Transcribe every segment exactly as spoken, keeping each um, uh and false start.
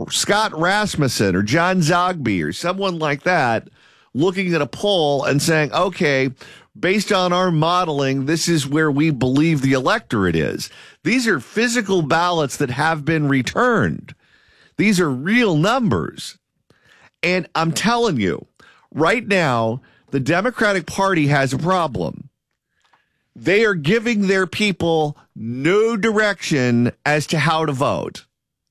Scott Rasmussen or John Zogby or someone like that looking at a poll and saying, okay, based on our modeling, this is where we believe the electorate is. These are physical ballots that have been returned. These are real numbers. And I'm telling you, right now, the Democratic Party has a problem. They are giving their people no direction as to how to vote.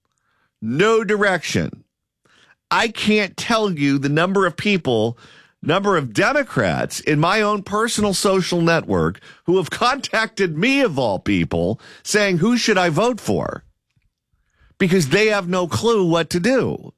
No direction. I can't tell you the number of people, number of Democrats in my own personal social network who have contacted me, of all people, saying, who should I vote for? Because they have no clue what to do.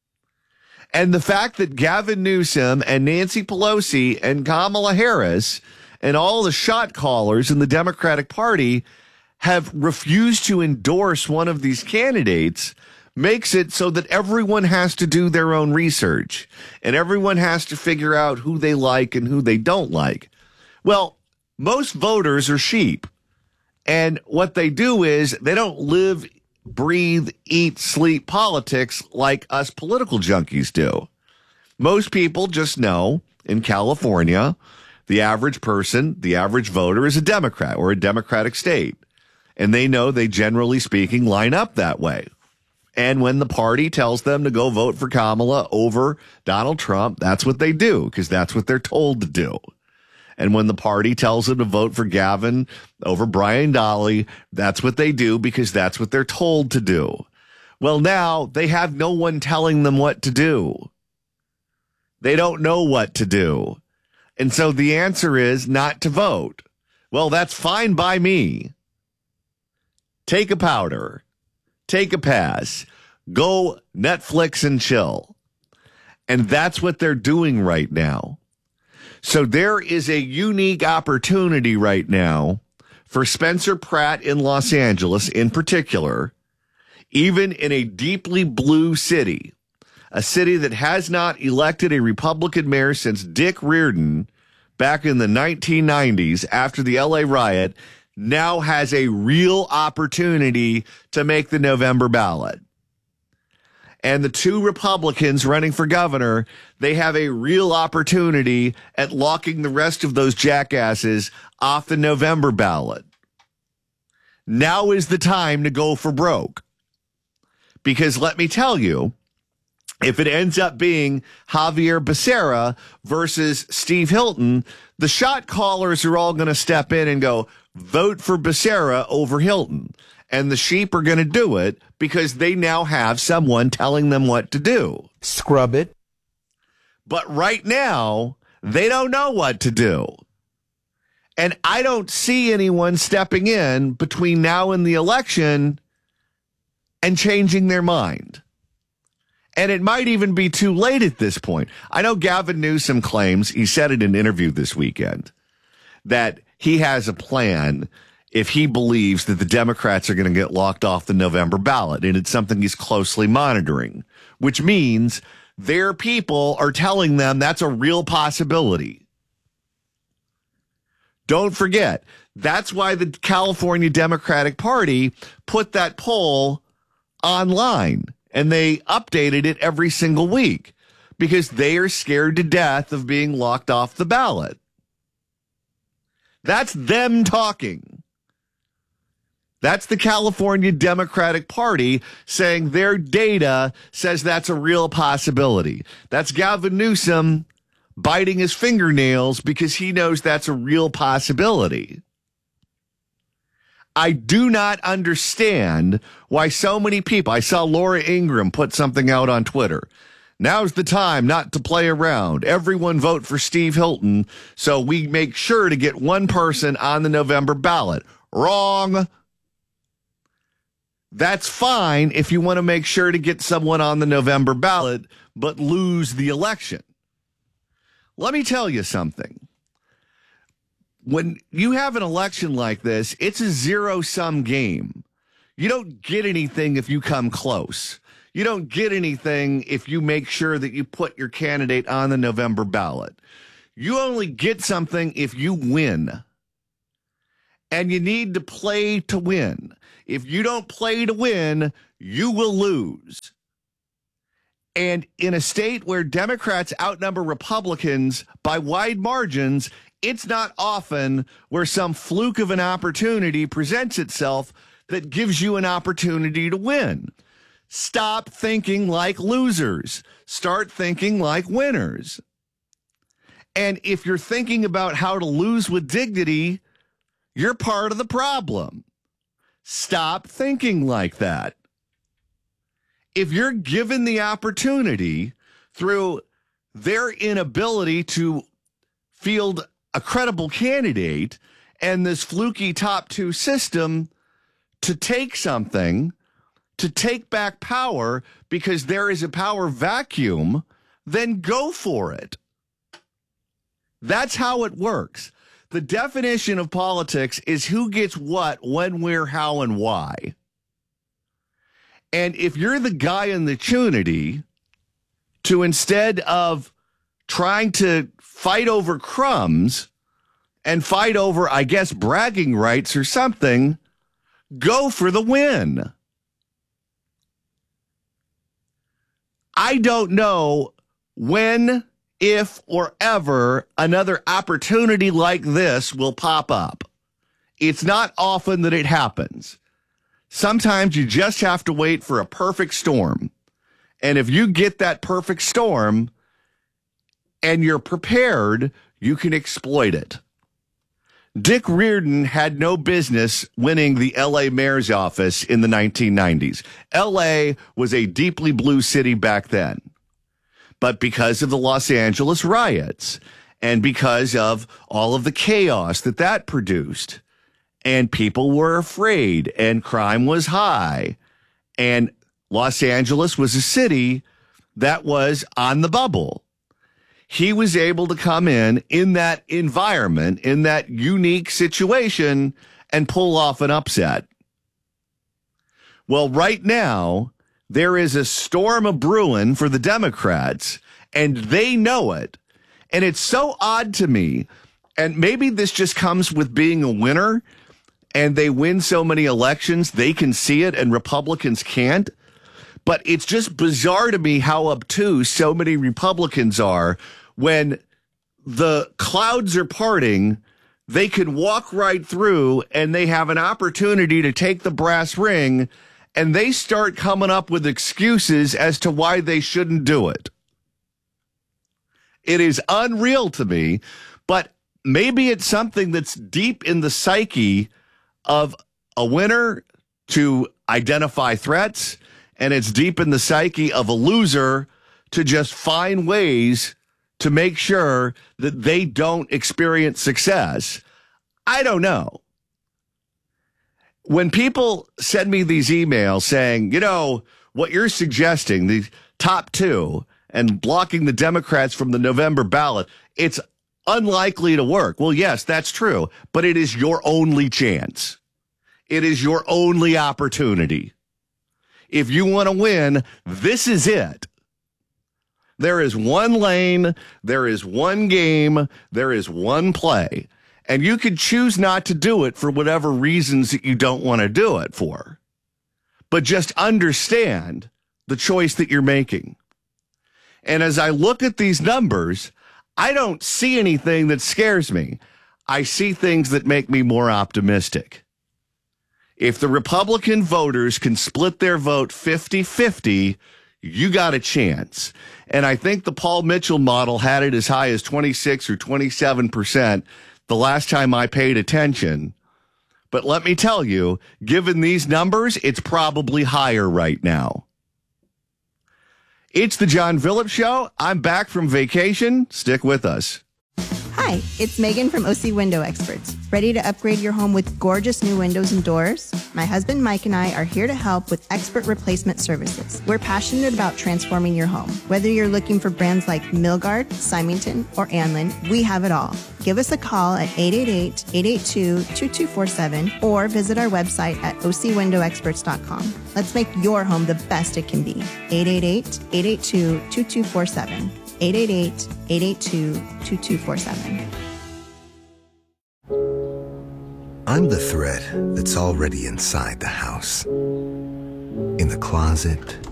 And the fact that Gavin Newsom and Nancy Pelosi and Kamala Harris and all the shot callers in the Democratic Party have refused to endorse one of these candidates makes it so that everyone has to do their own research and everyone has to figure out who they like and who they don't like. Well, most voters are sheep. And what they do is they don't live, breathe, eat, sleep politics like us political junkies do. Most people just know in California, the average person, the average voter is a Democrat or a Democratic state. And they know they, generally speaking, line up that way. And when the party tells them to go vote for Kamala over Donald Trump, that's what they do, because that's what they're told to do. And when the party tells them to vote for Gavin over Brian Dahle, that's what they do, because that's what they're told to do. Well, now they have no one telling them what to do. They don't know what to do. And so the answer is not to vote. Well, that's fine by me. Take a powder. Take a pass. Go Netflix and chill. And that's what they're doing right now. So there is a unique opportunity right now for Spencer Pratt in Los Angeles in particular, even in a deeply blue city, a city that has not elected a Republican mayor since Dick Reardon back in the nineteen nineties after the L A riot, now has a real opportunity to make the November ballot. And the two Republicans running for governor, they have a real opportunity at locking the rest of those jackasses off the November ballot. Now is the time to go for broke. Because let me tell you, if it ends up being Javier Becerra versus Steve Hilton, the shot callers are all going to step in and go, vote for Becerra over Hilton. And the sheep are going to do it because they now have someone telling them what to do. Scrub it. But right now, they don't know what to do. And I don't see anyone stepping in between now and the election and changing their mind. And it might even be too late at this point. I know Gavin Newsom claims, he said in an interview this weekend, that he has a plan if he believes that the Democrats are going to get locked off the November ballot. And it's something he's closely monitoring, which means their people are telling them that's a real possibility. Don't forget, that's why the California Democratic Party put that poll online. And they updated it every single week because they are scared to death of being locked off the ballot. That's them talking. That's the California Democratic Party saying their data says that's a real possibility. That's Gavin Newsom biting his fingernails because he knows that's a real possibility. I do not understand why so many people, I saw Laura Ingraham put something out on Twitter. Now's the time not to play around. Everyone vote for Steve Hilton so we make sure to get one person on the November ballot. Wrong. That's fine if you want to make sure to get someone on the November ballot, but lose the election. Let me tell you something. When you have an election like this, it's a zero-sum game. You don't get anything if you come close. You don't get anything if you make sure that you put your candidate on the November ballot. You only get something if you win. And you need to play to win. If you don't play to win, you will lose. And in a state where Democrats outnumber Republicans by wide margins, it's not often where some fluke of an opportunity presents itself that gives you an opportunity to win. Stop thinking like losers. Start thinking like winners. And if you're thinking about how to lose with dignity, you're part of the problem. Stop thinking like that. If you're given the opportunity through their inability to field a credible candidate and this fluky top two system to take something, to take back power because there is a power vacuum, then go for it. That's how it works. The definition of politics is who gets what, when, where, how, and why. And if you're the guy in the community, to instead of trying to fight over crumbs and fight over, I guess, bragging rights or something, go for the win. I don't know when, if, or ever another opportunity like this will pop up. It's not often that it happens. Sometimes you just have to wait for a perfect storm. And if you get that perfect storm and you're prepared, you can exploit it. Dick Riordan had no business winning the L A mayor's office in the nineteen nineties. L A was a deeply blue city back then. But because of the Los Angeles riots and because of all of the chaos that that produced, and people were afraid and crime was high, and Los Angeles was a city that was on the bubble. He was able to come in in that environment, in that unique situation, and pull off an upset. Well, right now, there is a storm a brewing for the Democrats, and they know it. And it's so odd to me, and maybe this just comes with being a winner, and they win so many elections, they can see it, and Republicans can't. But it's just bizarre to me how obtuse so many Republicans are. When the clouds are parting, they can walk right through and they have an opportunity to take the brass ring, and they start coming up with excuses as to why they shouldn't do it. It is unreal to me, but maybe it's something that's deep in the psyche of a winner to identify threats, and it's deep in the psyche of a loser to just find ways to make sure that they don't experience success. I don't know. When people send me these emails saying, you know, what you're suggesting, the top two, and blocking the Democrats from the November ballot, it's unlikely to work. Well, yes, that's true, but it is your only chance. It is your only opportunity. If you want to win, this is it. There is one lane, there is one game, there is one play, and you could choose not to do it for whatever reasons that you don't want to do it for. But just understand the choice that you're making. And as I look at these numbers, I don't see anything that scares me. I see things that make me more optimistic. If the Republican voters can split their vote fifty-fifty, you got a chance. And I think the Paul Mitchell model had it as high as twenty-six or twenty-seven percent the last time I paid attention. But let me tell you, given these numbers, it's probably higher right now. It's the John Phillips Show. I'm back from vacation. Stick with us. Hi, it's Megan from O C Window Experts. Ready to upgrade your home with gorgeous new windows and doors? My husband Mike and I are here to help with expert replacement services. We're passionate about transforming your home. Whether you're looking for brands like Milgard, Symington, or Anlin, we have it all. Give us a call at eight eight eight, eight eight two, two two four seven or visit our website at o c window experts dot com. Let's make your home the best it can be. eight eight eight, eight eight two, two two four seven. eight eight eight, eight eight two, two two four seven. I'm the thread that's already inside the house. In the closet,